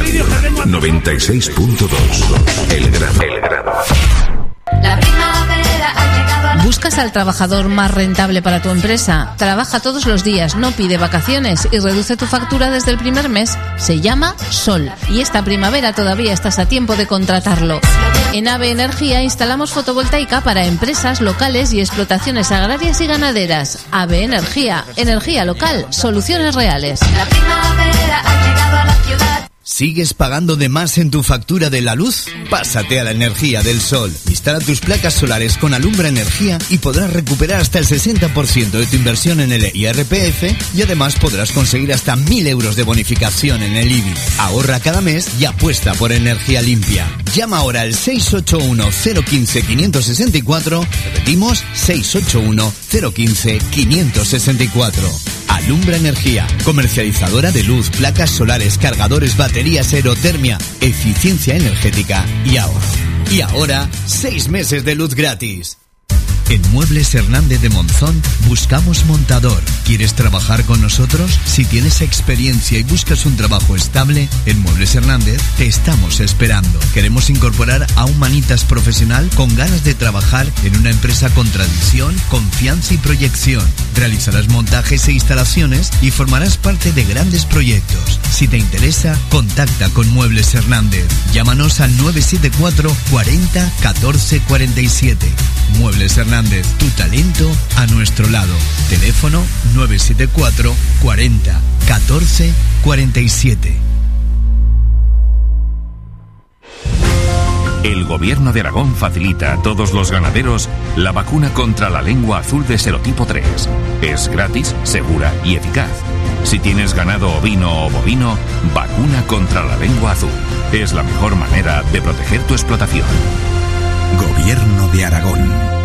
Radio 96.2. El Grano. La primavera ha llegado. ¿Buscas al trabajador más rentable para tu empresa? Trabaja todos los días, no pide vacaciones y reduce tu factura desde el primer mes. Se llama Sol y esta primavera todavía estás a tiempo de contratarlo. En AVE Energía instalamos fotovoltaica para empresas locales y explotaciones agrarias y ganaderas. AVE Energía, energía local, soluciones reales. La primavera ha llegado a la ciudad. ¿Sigues pagando de más en tu factura de la luz? Pásate a la energía del sol. Instala tus placas solares con Alumbra Energía y podrás recuperar hasta el 60% de tu inversión en el IRPF y además podrás conseguir hasta 1.000 euros de bonificación en el IBI. Ahorra cada mes y apuesta por energía limpia. Llama ahora al 681-015-564. Repetimos, 681-015-564. Alumbra Energía, comercializadora de luz, placas solares, cargadores, baterías, aerotermia, eficiencia energética y ahorro. Y ahora, 6 meses de luz gratis. En Muebles Hernández de Monzón buscamos montador. ¿Quieres trabajar con nosotros? Si tienes experiencia y buscas un trabajo estable, en Muebles Hernández te estamos esperando. Queremos incorporar a un manitas profesional con ganas de trabajar en una empresa con tradición, confianza y proyección. Realizarás montajes e instalaciones y formarás parte de grandes proyectos. Si te interesa, contacta con Muebles Hernández. Llámanos al 974 40 14 47. Muebles Hernández, tu talento a nuestro lado. Teléfono 974 40 14 47. El Gobierno de Aragón facilita a todos los ganaderos la vacuna contra la lengua azul de serotipo 3. Es gratis, segura y eficaz. Si tienes ganado ovino o bovino, vacuna contra la lengua azul. Es la mejor manera de proteger tu explotación. Gobierno de Aragón.